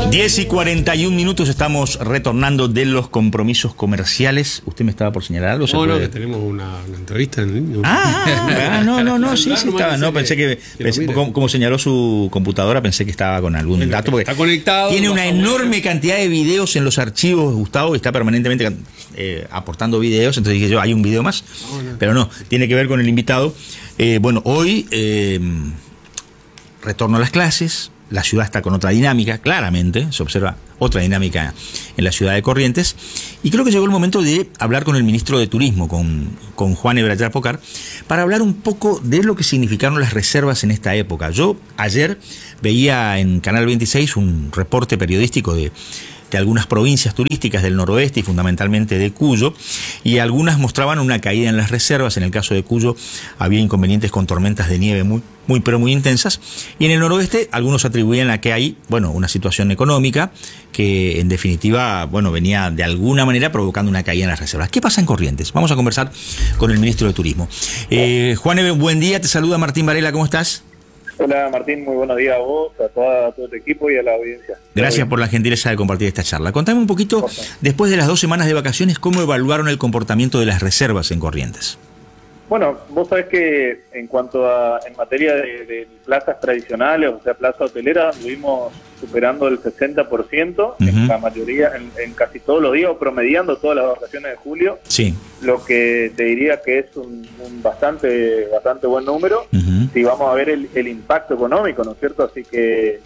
10:41, estamos retornando de los compromisos comerciales. ¿Usted me estaba por señalar algo? No, que tenemos una entrevista en línea. No, sí estaba. No, pensé que como señaló su computadora, pensé que estaba con algún dato. Porque está conectado. Tiene una enorme cantidad de videos en los archivos, Gustavo, y está permanentemente aportando videos. Entonces dije yo, hay un video más. Pero no, tiene que ver con el invitado. Hoy retorno a las clases. La ciudad está con otra dinámica, claramente, se observa otra dinámica en la ciudad de Corrientes, y creo que llegó el momento de hablar con el ministro de Turismo, con Juan Ebrayar Pocar, para hablar un poco de lo que significaron las reservas en esta época. Yo ayer veía en Canal 26 un reporte periodístico de algunas provincias turísticas del noroeste y fundamentalmente de Cuyo, y algunas mostraban una caída en las reservas. En el caso de Cuyo había inconvenientes con tormentas de nieve muy intensas, y en el noroeste algunos atribuían a que hay una situación económica que en definitiva venía de alguna manera provocando una caída en las reservas. ¿Qué pasa en Corrientes? Vamos a conversar con el ministro de Turismo. Juan, buen día, te saluda Martín Varela, ¿cómo estás? Hola Martín, muy buenos días a vos, a todo tu equipo y a la audiencia. Gracias por la gentileza de compartir esta charla. Contame un poquito, después de las 2 semanas de vacaciones, ¿cómo evaluaron el comportamiento de las reservas en Corrientes? Bueno, vos sabés que en materia de plazas tradicionales, o sea, plaza hotelera, estuvimos superando el 60% en la mayoría, en casi todos los días, o promediando todas las vacaciones de julio. Sí. Lo que te diría que es un bastante buen número, si vamos a ver el impacto económico, ¿no es cierto? Así que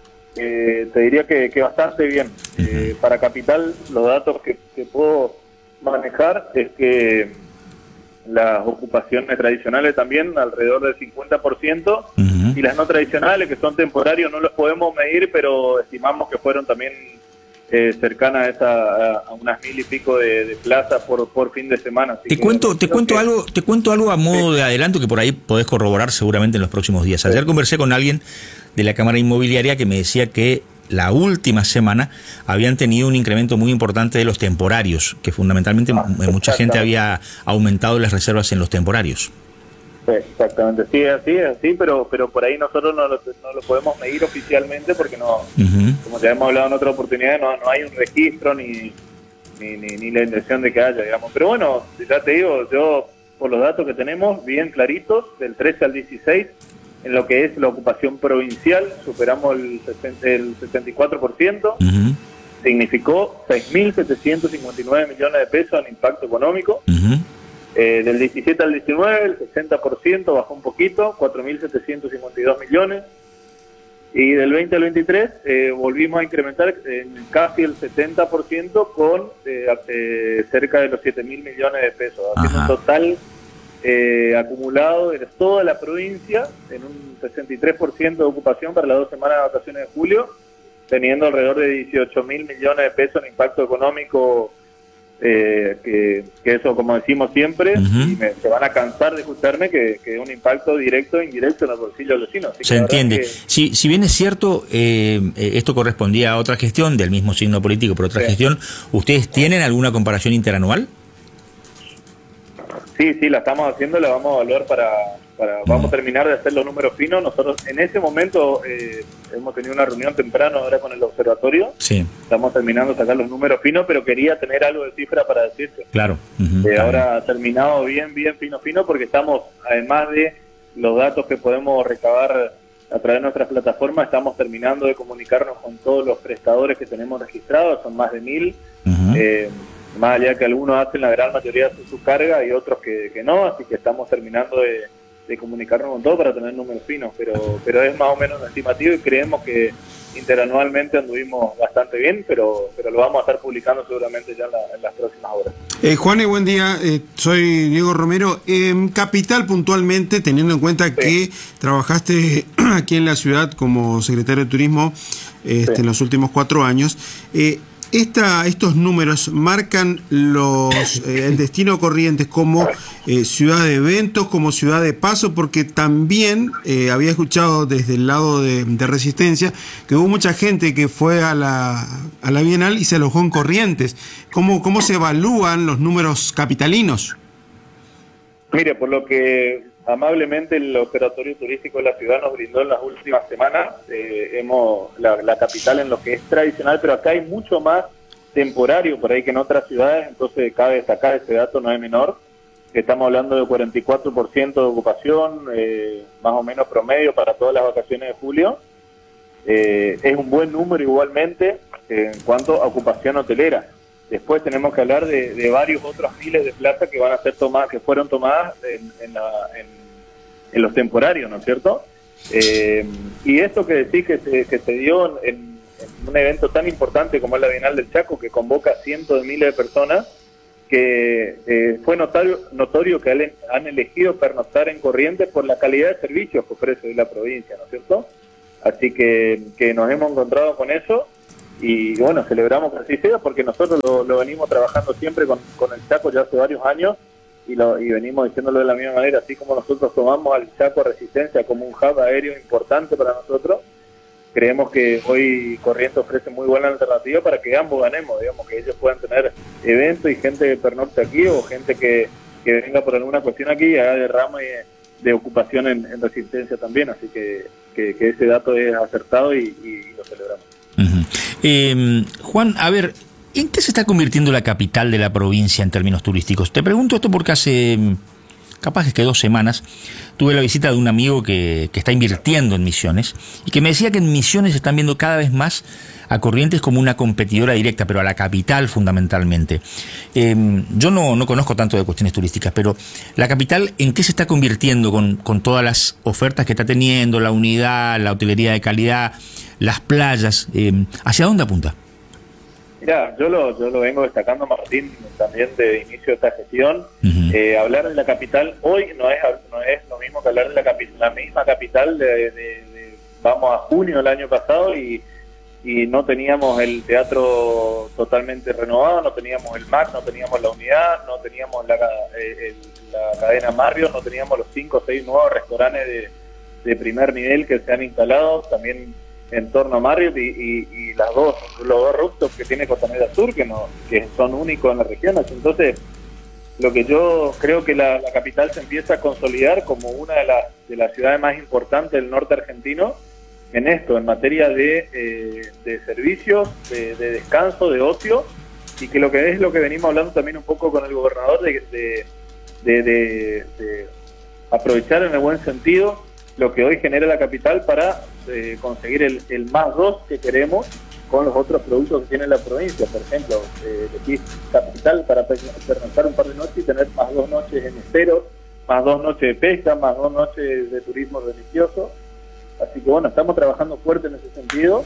te diría que bastante bien. Para Capital, los datos que puedo manejar es que las ocupaciones tradicionales también alrededor del 50%, y las no tradicionales, que son temporarios, no los podemos medir, pero estimamos que fueron también cercanas a unas 1000 y pico de plazas por fin de semana. Así te cuento algo a modo de adelanto que por ahí podés corroborar seguramente en los próximos días. Ayer conversé con alguien de la Cámara Inmobiliaria que me decía que la última semana habían tenido un incremento muy importante de los temporarios, que fundamentalmente mucha gente había aumentado las reservas en los temporarios. Exactamente, sí, así, pero por ahí nosotros no lo podemos medir oficialmente porque no, como ya hemos hablado en otra oportunidad, no hay un registro ni la intención de que haya, digamos. Pero bueno, ya te digo, yo por los datos que tenemos bien claritos, del 13 al 16, en lo que es la ocupación provincial, superamos el 74%, significó 6.759 millones de pesos en impacto económico. Del 17 al 19, el 60% bajó un poquito, 4.752 millones. Y del 20 al 23 volvimos a incrementar en casi el 70% con cerca de los 7.000 millones de pesos, haciendo un total acumulado de toda la provincia en un 63% de ocupación para las 2 semanas de vacaciones de julio, teniendo alrededor de 18.000 millones de pesos en impacto económico, que eso, como decimos siempre, y se van a cansar de escucharme, que es un impacto directo e indirecto en el bolsillo de los vecinos. Se entiende. Si bien es cierto, esto correspondía a otra gestión, del mismo signo político, pero otra gestión, ¿ustedes tienen alguna comparación interanual? Sí, la estamos haciendo, la vamos a evaluar vamos a terminar de hacer los números finos. Nosotros en ese momento hemos tenido una reunión temprano ahora con el observatorio. Sí. Estamos terminando de sacar los números finos, pero quería tener algo de cifra para decirte. Claro. Ahora terminado bien fino, porque estamos, además de los datos que podemos recabar a través de nuestras plataformas, estamos terminando de comunicarnos con todos los prestadores que tenemos registrados, son más de 1000. Más allá que algunos hacen la gran mayoría de su carga y otros que no, así que estamos terminando de comunicarnos con todos para tener números finos, pero es más o menos un estimativo y creemos que interanualmente anduvimos bastante bien, pero lo vamos a estar publicando seguramente ya en las próximas horas. Juan, buen día, soy Diego Romero. Capital, puntualmente, teniendo en cuenta que trabajaste aquí en la ciudad como secretario de Turismo en los últimos 4 años, estos números marcan el destino Corrientes como ciudad de eventos, como ciudad de paso, porque también había escuchado desde el lado de Resistencia que hubo mucha gente que fue a la Bienal y se alojó en Corrientes. ¿Cómo se evalúan los números capitalinos? Mire, por lo que amablemente el Observatorio Turístico de la ciudad nos brindó en las últimas semanas. La capital en lo que es tradicional, pero acá hay mucho más temporario por ahí que en otras ciudades, entonces cabe destacar ese dato, no es menor. Estamos hablando de 44% de ocupación, más o menos promedio para todas las vacaciones de julio. Es un buen número igualmente en cuanto a ocupación hotelera. Después tenemos que hablar de varios otros miles de plazas que van a ser tomadas, que fueron tomadas en los temporarios, ¿no es cierto? Y esto que decís que se dio en un evento tan importante como es la Bienal del Chaco, que convoca cientos de miles de personas, que fue notorio que han elegido pernoctar en Corrientes por la calidad de servicios que ofrece la provincia, ¿no es cierto? Así que nos hemos encontrado con eso y bueno, celebramos que así sea, porque nosotros lo venimos trabajando siempre con el Chaco ya hace varios años y venimos diciéndolo de la misma manera, así como nosotros tomamos al Chaco Resistencia como un hub aéreo importante para nosotros. Creemos que hoy Corrientes ofrece muy buena alternativa para que ambos ganemos, digamos, que ellos puedan tener eventos y gente que pernocte aquí o gente que venga por alguna cuestión aquí y haga derrama de ocupación en Resistencia también, así que ese dato es acertado y lo celebramos. Juan, a ver, ¿en qué se está convirtiendo la capital de la provincia en términos turísticos? Te pregunto esto porque hace capaz que 2 semanas tuve la visita de un amigo que está invirtiendo en Misiones y que me decía que en Misiones están viendo cada vez más a Corrientes como una competidora directa, pero a la capital fundamentalmente. Yo no conozco tanto de cuestiones turísticas, pero la capital, ¿en qué se está convirtiendo con todas las ofertas que está teniendo, la unidad, la hotelería de calidad, las playas? ¿Hacia dónde apunta? Mira, yo lo vengo destacando, Martín, también de inicio de esta gestión. Hablar de la capital hoy no es lo mismo que hablar de la misma capital vamos a junio del año pasado y no teníamos el teatro totalmente renovado, no teníamos el MAC, no teníamos la unidad, no teníamos la cadena Marriott, no teníamos los 5 o 6 nuevos restaurantes de primer nivel que se han instalado también en torno a Marriott y los dos rooftops que tiene Costanera Sur que son únicos en la región. Entonces, lo que yo creo que la capital se empieza a consolidar como una de las ciudades más importantes del norte argentino en esto, en materia de servicios, de descanso, de ocio, y que lo que venimos hablando también un poco con el gobernador de aprovechar en el buen sentido lo que hoy genera la capital para conseguir el más 2 que queremos con los otros productos que tiene la provincia. Por ejemplo, elegir capital para pernoctar un par de noches y tener más 2 noches en esteros, más 2 noches de pesca, más 2 noches de turismo religioso. Así que bueno, estamos trabajando fuerte en ese sentido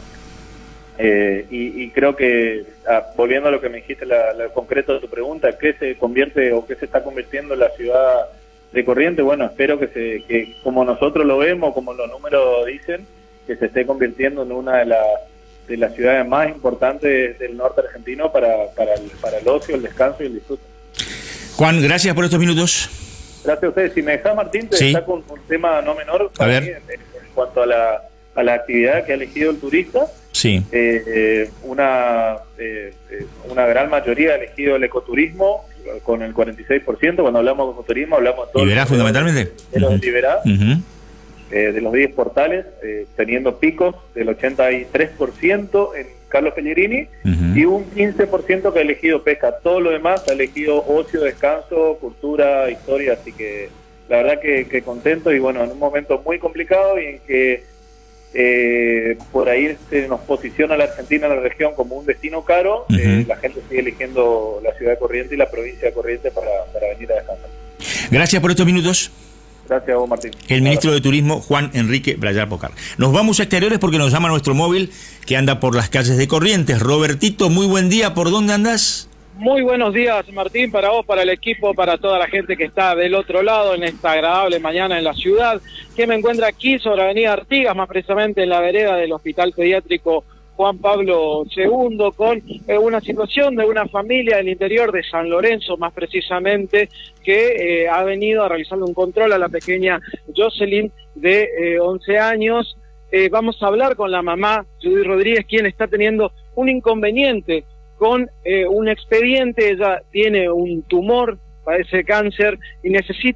y creo que, volviendo a lo que me dijiste, lo concreto de tu pregunta, ¿qué se convierte o qué se está convirtiendo en la ciudad de Corrientes? Bueno, espero que como nosotros lo vemos, como los números dicen, que se esté convirtiendo en una de las ciudades más importantes del norte argentino para el ocio, el descanso y el disfrute. Juan, gracias por estos minutos. Gracias a ustedes. Si me dejás, Martín, te destaco un tema no menor para mí, en cuanto a la actividad que ha elegido el turista. Sí. Una gran mayoría ha elegido el ecoturismo con el 46%. Cuando hablamos de ecoturismo hablamos de todo. ¿Liberá fundamentalmente? De los de Liberá, de los 10 portales, teniendo picos del 83% en Carlos Pellegrini y un 15% que ha elegido pesca. Todo lo demás ha elegido ocio, descanso, cultura, historia, así que la verdad que contento y bueno, en un momento muy complicado y en que por ahí se nos posiciona la Argentina en la región como un destino caro, la gente sigue eligiendo la ciudad de Corrientes y la provincia de Corrientes para venir a descansar. Gracias por estos minutos. Gracias a vos, Martín. El ministro de Turismo, Juan Enrique Brayar Pocar. Nos vamos a exteriores porque nos llama nuestro móvil que anda por las calles de Corrientes. Robertito, muy buen día. ¿Por dónde andás? Muy buenos días, Martín, para vos, para el equipo, para toda la gente que está del otro lado en esta agradable mañana en la ciudad, que me encuentra aquí sobre Avenida Artigas, más precisamente en la vereda del Hospital Pediátrico Juan Pablo II, con una situación de una familia del interior de San Lorenzo, más precisamente, que ha venido a realizarle un control a la pequeña Jocelyn de 11 años. Vamos a hablar con la mamá, Judy Rodríguez, quien está teniendo un inconveniente con un expediente. Ella tiene un tumor, padece cáncer y necesita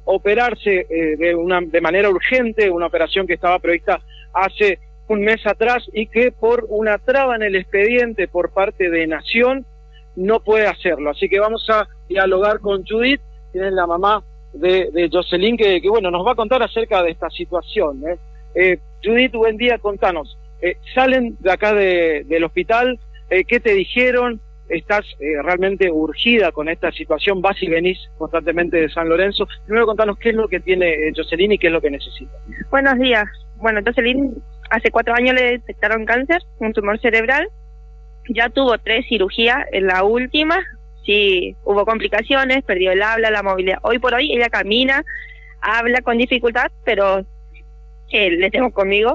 operarse de manera urgente, una operación que estaba prevista hace un mes atrás y que por una traba en el expediente por parte de Nación no puede hacerlo. Así que vamos a dialogar con Judith, que es la mamá de Jocelyn, que bueno, nos va a contar acerca de esta situación. Judith, buen día, contanos. Salen de acá del hospital, ¿qué te dijeron? ¿Estás realmente urgida con esta situación? ¿Vas y venís constantemente de San Lorenzo? Primero contanos qué es lo que tiene Jocelyn y qué es lo que necesita. Buenos días. Bueno, Jocelyn hace 4 años le detectaron cáncer, un tumor cerebral. Ya tuvo 3 cirugías, en la última sí hubo complicaciones, perdió el habla, la movilidad. Hoy por hoy ella camina, habla con dificultad, pero le tengo conmigo.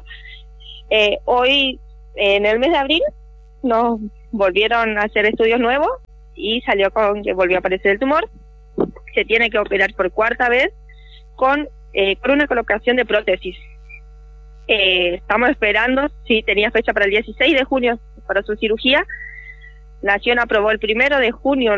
Hoy, en el mes de abril, nos volvieron a hacer estudios nuevos y salió con que volvió a aparecer el tumor. Se tiene que operar por 4ª vez con una colocación de prótesis. Estamos esperando, sí, tenía fecha para el 16 de junio para su cirugía. Nación aprobó el 1 de junio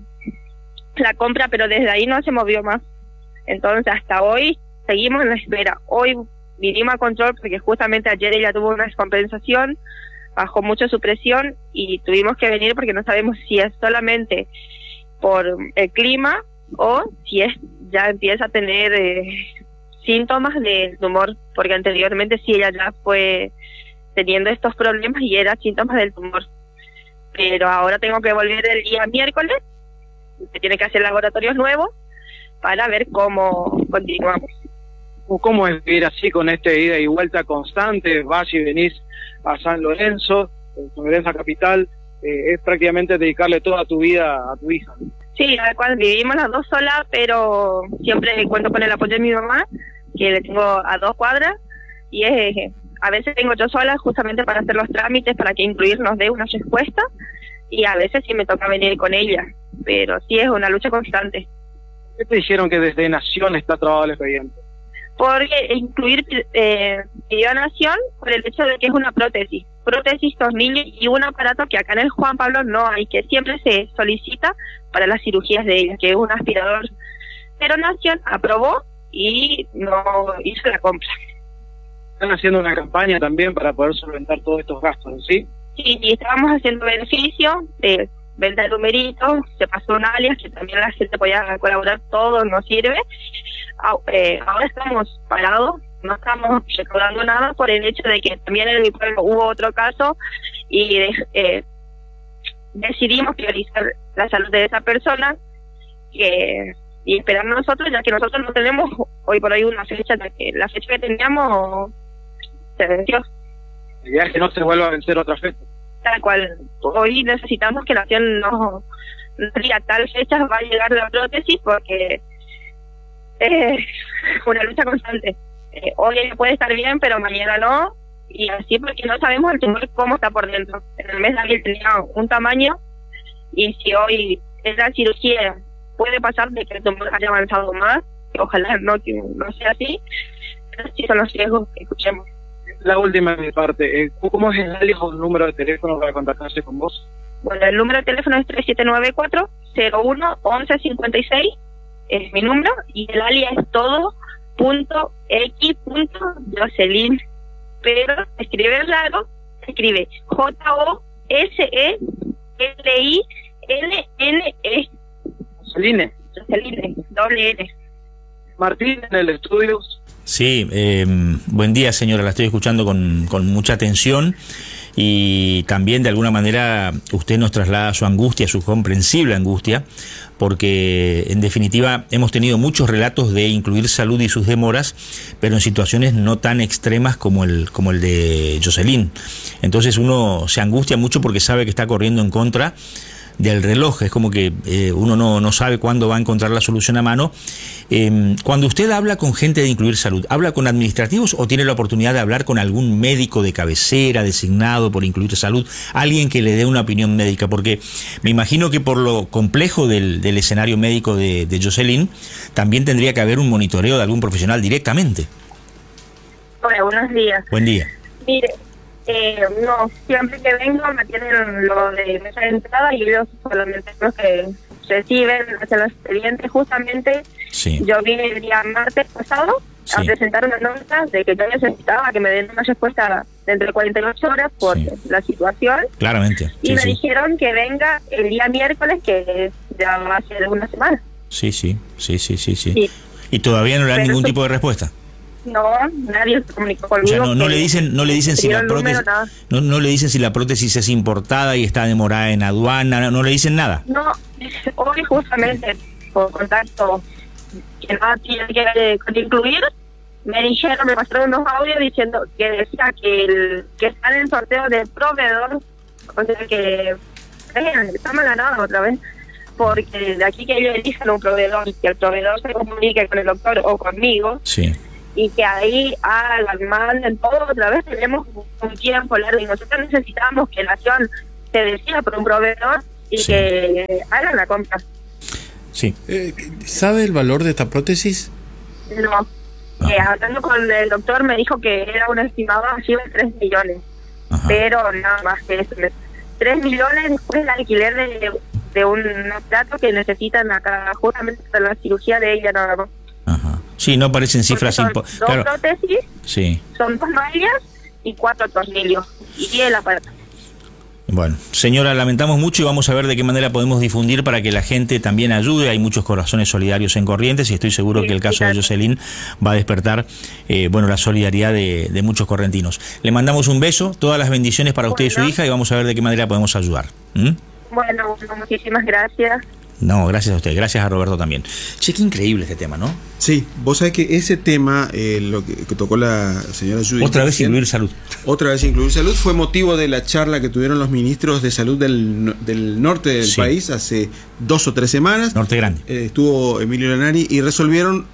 la compra, pero desde ahí no se movió más. Entonces hasta hoy seguimos en la espera. Hoy vinimos a control porque justamente ayer ella tuvo una descompensación, bajó mucho su presión y tuvimos que venir porque no sabemos si es solamente por el clima o si ya empieza a tener síntomas del tumor, porque anteriormente sí ella ya fue teniendo estos problemas y eran síntomas del tumor. Pero ahora tengo que volver el día miércoles, se tiene que hacer laboratorios nuevos para ver cómo continuamos. ¿Cómo es vivir así con este ida y vuelta constante? Vas y venís a San Lorenzo capital, es prácticamente dedicarle toda tu vida a tu hija. Sí, cual vivimos las dos solas, pero siempre cuento con el apoyo de mi mamá, que le tengo a 2 cuadras, y a veces tengo yo sola justamente para hacer los trámites, para que Incluir nos dé una respuesta, y a veces sí me toca venir con ella, pero sí es una lucha constante. ¿Qué te dijeron que desde Nación está trabado el expediente? Porque Incluir pidió a Nación por el hecho de que es una prótesis tornillo y un aparato que acá en el Juan Pablo no hay, que siempre se solicita para las cirugías de ella, que es un aspirador. Pero Nación aprobó y no hizo la compra. Están haciendo una campaña también para poder solventar todos estos gastos, ¿sí? Sí, y estábamos haciendo beneficio de venta de numeritos, se pasó un alias que también la gente podía colaborar, todo nos sirve. Ahora estamos parados, no estamos recaudando nada por el hecho de que también en mi pueblo hubo otro caso y decidimos priorizar la salud de esa persona y esperar nosotros, ya que nosotros no tenemos hoy por hoy una fecha, la fecha que teníamos se venció. La idea es que no se vuelva a vencer otra fecha. Tal cual, hoy necesitamos que Nación nos diga tal fecha va a llegar la prótesis, porque es una lucha constante. Hoy ella puede estar bien, pero mañana no, y así porque no sabemos el tumor cómo está por dentro. En el mes de abril tenía un tamaño, y si hoy es la cirugía, puede pasar de que el tumor haya avanzado más, que ojalá no sea así, pero sí son los riesgos que escuchemos. La última de mi parte, ¿cómo es el alias o el número de teléfono para contactarse con vos? Bueno, el número de teléfono es 3794-01-1156, es mi número, y el alias es todo.x.Jocelyn, pero escribe raro, escribe Joselline. Jocelyn, doble N. Martín, en el estudio. Sí, buen día, señora, la estoy escuchando con mucha atención, y también de alguna manera usted nos traslada su angustia, su comprensible angustia, porque en definitiva hemos tenido muchos relatos de Incluir Salud y sus demoras, pero en situaciones no tan extremas como el de Jocelyn. Entonces uno se angustia mucho porque sabe que está corriendo en contra del reloj, es como que uno no sabe cuándo va a encontrar la solución a mano. Cuando usted habla con gente de Incluir Salud, ¿habla con administrativos o tiene la oportunidad de hablar con algún médico de cabecera designado por Incluir Salud, alguien que le dé una opinión médica? Porque me imagino que por lo complejo del escenario médico de Jocelyn, también tendría que haber un monitoreo de algún profesional directamente. Hola, buenos días. Buen día. Mire, no, siempre que vengo me tienen lo de mesa de entrada y ellos solamente los que reciben, hacen los expedientes. Justamente Sí. yo vine el día martes pasado a Sí. presentar una nota de que yo necesitaba que me den una respuesta dentro de 48 horas por Sí. la situación, Claramente. y Sí, me sí. dijeron que venga el día miércoles, que ya va a ser una semana. Sí. Sí. Y todavía no le dan Pero ningún eso- tipo de respuesta. No, nadie se comunicó O conmigo. sea, no que- le dicen si dio la el número, prótesis, nada. no le dicen si la prótesis es importada y está demorada en aduana, no le dicen nada. No, hoy justamente por contacto que nada tiene que ver con incluir, me pasaron unos audios diciendo que decía que está en el sorteo del proveedor, o sea que estamos ganando otra vez, porque de aquí que ellos elijan un proveedor, que el proveedor se comunique con el doctor o conmigo, Sí. y que ahí hagan, manden todo otra vez. Tenemos un tiempo largo y nosotros necesitamos que la acción se decida por un proveedor y Sí. que hagan la compra. Sí. ¿Sabe el valor de esta prótesis? No. Hablando con el doctor me dijo que era un estimado así de 3 millones, Ajá. pero nada más que eso. 3 millones después el alquiler de un aparato que necesitan acá justamente para la cirugía de ella nada más. Ajá. Sí, no parecen cifras Porque son dos claro. prótesis, Sí. son 2 mallas y 4 tornillos y el aparato. Bueno, señora, lamentamos mucho y vamos a ver de qué manera podemos difundir para que la gente también ayude. Hay muchos corazones solidarios en Corrientes y estoy seguro Sí, que el caso de claro. Jocelyn va a despertar la solidaridad de muchos correntinos. Le mandamos un beso, todas las bendiciones para usted y su Bueno. hija y vamos a ver de qué manera podemos ayudar. ¿Mm? Bueno, muchísimas gracias. No, gracias a usted, gracias a Roberto también. Che, qué increíble este tema, ¿no? Sí, vos sabés que ese tema, lo que tocó la señora Judy. Otra vez recién, incluir salud. Otra vez incluir salud, fue motivo de la charla que tuvieron los ministros de salud del norte del Sí. país hace 2 o 3 semanas. Norte Grande. Estuvo Emilio Lanari y resolvieron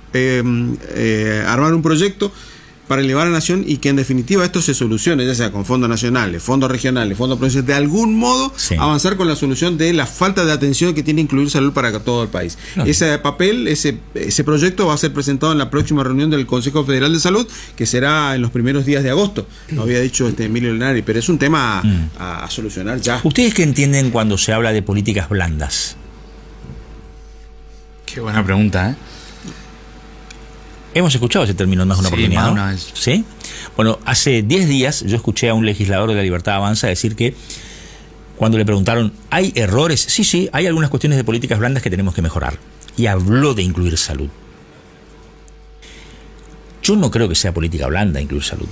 armar un proyecto para elevar a la nación y que en definitiva esto se solucione, ya sea con fondos nacionales, fondos regionales, fondos provinciales, de algún modo Sí. avanzar con la solución de la falta de atención que tiene Incluir Salud para todo el país. Claro. Ese papel, ese proyecto va a ser presentado en la próxima reunión del Consejo Federal de Salud, que será en los primeros días de agosto. Lo había dicho Emilio Lanari, pero es un tema a solucionar ya. ¿Ustedes qué entienden cuando se habla de políticas blandas? Qué buena pregunta, ¿eh? Hemos escuchado ese término en más de una Sí, oportunidad, más de ¿no? una vez. ¿Sí? Bueno, hace 10 días yo escuché a un legislador de la Libertad Avanza decir que cuando le preguntaron, ¿hay errores? Sí, hay algunas cuestiones de políticas blandas que tenemos que mejorar. Y habló de incluir salud. Yo no creo que sea política blanda incluir salud.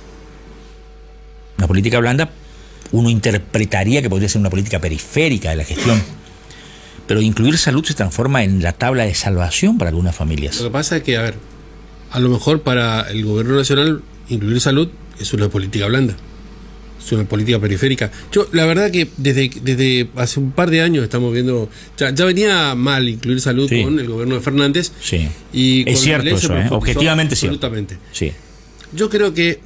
Una política blanda, uno interpretaría que podría ser una política periférica de la gestión. Pero incluir salud se transforma en la tabla de salvación para algunas familias. Lo que pasa es que, a ver, a lo mejor para el gobierno nacional incluir salud es una política blanda, es una política periférica. Yo, la verdad que desde hace un par de años estamos viendo, ya venía mal incluir salud Sí. con el gobierno de Fernández. Sí. Y Es con cierto Milei se eso, profundizó objetivamente sí. absolutamente. Sí. Yo creo que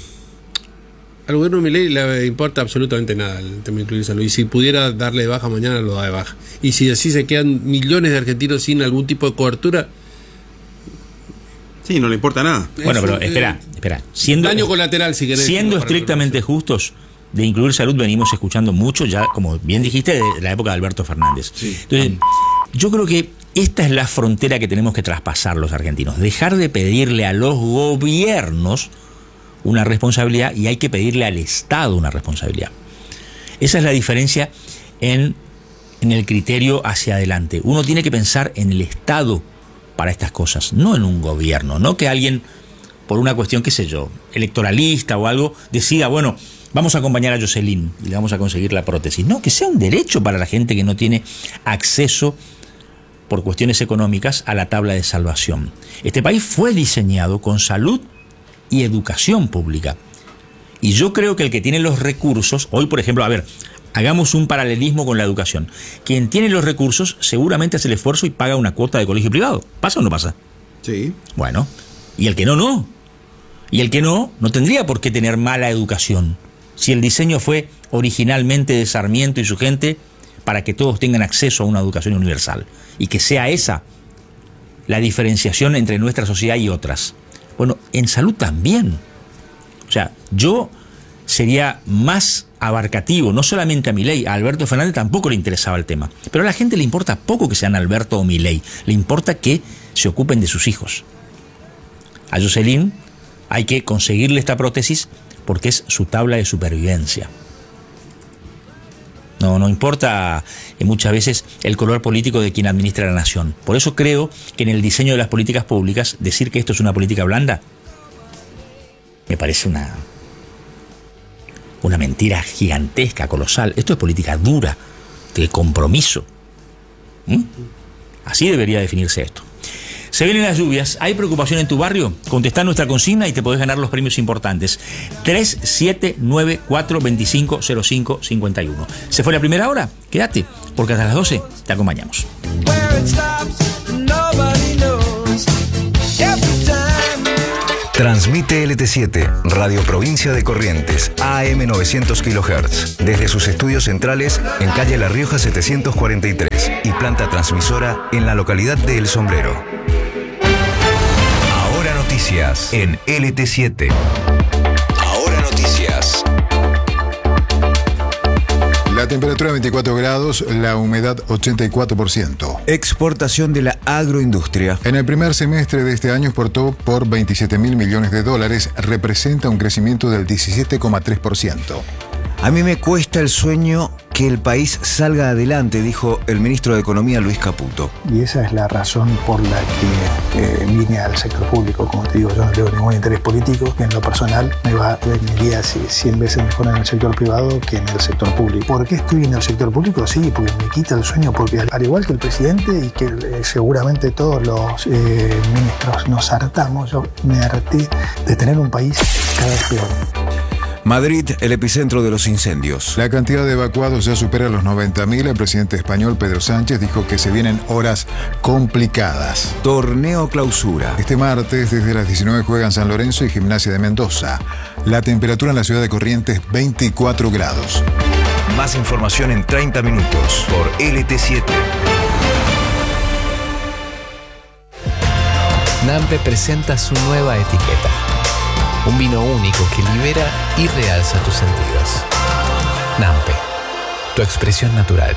al gobierno de Milei le importa absolutamente nada el tema de incluir salud. Y si pudiera darle de baja mañana, lo da de baja. Y si así se quedan millones de argentinos sin algún tipo de cobertura, Sí, no le importa nada. Bueno, es pero un, espera. daño colateral, si querés. Siendo para estrictamente justos, de incluir salud venimos escuchando mucho ya, como bien dijiste, de la época de Alberto Fernández. Entonces, yo creo que esta es la frontera que tenemos que traspasar los argentinos. Dejar de pedirle a los gobiernos una responsabilidad y hay que pedirle al Estado una responsabilidad. Esa es la diferencia en el criterio hacia adelante. Uno tiene que pensar en el Estado para estas cosas, no en un gobierno, no que alguien, por una cuestión, qué sé yo, electoralista o algo, decida, bueno, vamos a acompañar a Jocelyn y le vamos a conseguir la prótesis. No, que sea un derecho para la gente que no tiene acceso por cuestiones económicas a la tabla de salvación. Este país fue diseñado con salud y educación pública. Y yo creo que el que tiene los recursos, hoy por ejemplo, a ver, hagamos un paralelismo con la educación. Quien tiene los recursos seguramente hace el esfuerzo y paga una cuota de colegio privado. ¿Pasa o no pasa? Sí. Bueno, y el que no. Y el que no tendría por qué tener mala educación. Si el diseño fue originalmente de Sarmiento y su gente para que todos tengan acceso a una educación universal. Y que sea esa la diferenciación entre nuestra sociedad y otras. Bueno, en salud también. O sea, yo sería más abarcativo, no solamente a Milei, a Alberto Fernández tampoco le interesaba el tema. Pero a la gente le importa poco que sean Alberto o Milei, le importa que se ocupen de sus hijos. A Jocelyn hay que conseguirle esta prótesis porque es su tabla de supervivencia. No importa muchas veces el color político de quien administra la nación. Por eso creo que en el diseño de las políticas públicas, decir que esto es una política blanda, me parece una mentira gigantesca, colosal. Esto es política dura, de compromiso. Así debería definirse esto. Se vienen las lluvias. ¿Hay preocupación en tu barrio? Contestá nuestra consigna y te podés ganar los premios importantes. 3794250551. ¿Se fue la primera hora? Quédate, porque hasta las 12 te acompañamos. Transmite LT7, Radio Provincia de Corrientes, AM 900 kHz, desde sus estudios centrales en calle La Rioja 743 y planta transmisora en la localidad de El Sombrero. Ahora noticias en LT7. Ahora noticias. La temperatura 24 grados, la humedad 84%. Exportación de la agroindustria. En el primer semestre de este año exportó por 27.000 millones de dólares, representa un crecimiento del 17,3%. A mí me cuesta el sueño que el país salga adelante, dijo el ministro de Economía Luis Caputo. Y esa es la razón por la que vine al sector público. Como te digo, yo no tengo ningún interés político. En lo personal me iría 100 veces mejor en el sector privado que en el sector público. ¿Por qué estoy en el sector público? Sí, porque me quita el sueño, porque al igual que el presidente y que seguramente todos los ministros nos hartamos, yo me harté de tener un país cada vez peor. Madrid, el epicentro de los incendios. La cantidad de evacuados ya supera los 90.000. El presidente español Pedro Sánchez dijo que se vienen horas complicadas. Torneo clausura. Este martes, desde las 19 juegan San Lorenzo y Gimnasia de Mendoza. La temperatura en la ciudad de Corrientes, 24 grados. Más información en 30 minutos por LT7. Nampe presenta su nueva etiqueta. Un vino único que libera y realza tus sentidos. Nampe, tu expresión natural.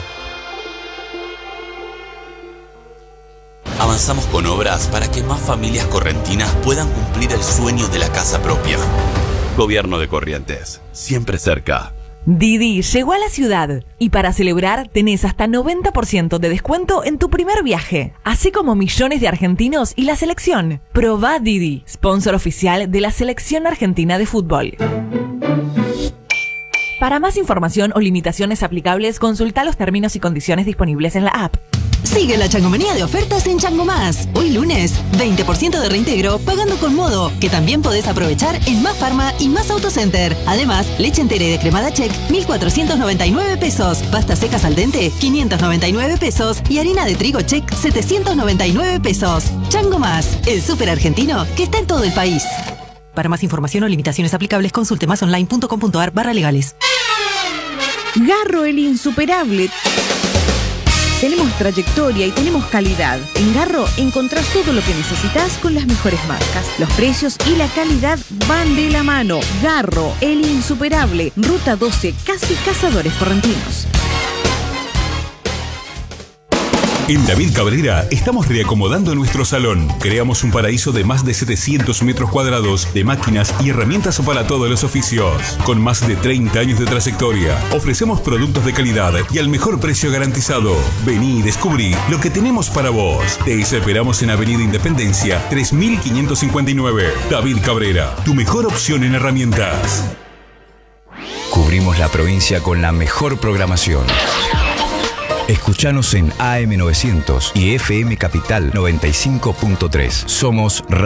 Avanzamos con obras para que más familias correntinas puedan cumplir el sueño de la casa propia. Gobierno de Corrientes, siempre cerca. Didi llegó a la ciudad y para celebrar tenés hasta 90% de descuento en tu primer viaje, así como millones de argentinos y la selección. Probá Didi, sponsor oficial de la Selección Argentina de Fútbol. Para más información o limitaciones aplicables, consulta los términos y condiciones disponibles en la app. Sigue la changomanía de ofertas en Chango Más. Hoy lunes, 20% de reintegro pagando con Modo, que también podés aprovechar en Más Farma y Más Autocenter. Además, leche entera y decremada Check, 1.499 pesos. Pastas secas al dente, 599 pesos. Y harina de trigo Check, 799 pesos. Chango Más, el súper argentino que está en todo el país. Para más información o limitaciones aplicables, consulte masonline.com.ar/legales. Garro, el insuperable. Tenemos trayectoria y tenemos calidad. En Garro encontrás todo lo que necesitas con las mejores marcas. Los precios y la calidad van de la mano. Garro, el insuperable. Ruta 12, casi Cazadores Correntinos. En David Cabrera estamos reacomodando nuestro salón. Creamos un paraíso de más de 700 metros cuadrados de máquinas y herramientas para todos los oficios. Con más de 30 años de trayectoria, ofrecemos productos de calidad y al mejor precio garantizado. Vení y descubrí lo que tenemos para vos. Te esperamos en Avenida Independencia 3559. David Cabrera, tu mejor opción en herramientas. Cubrimos la provincia con la mejor programación. Escuchanos en AM 900 y FM Capital 95.3. Somos